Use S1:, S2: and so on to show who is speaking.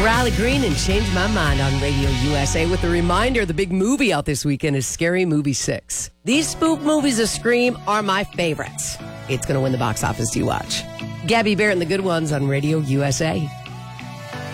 S1: Riley Green and Change My Mind on Radio USA with a reminder the big movie out this weekend is Scary Movie 6. These spook movies of Scream are my favorites. It's going to win the box office to watch. Gabby Barrett and the Good Ones on Radio USA.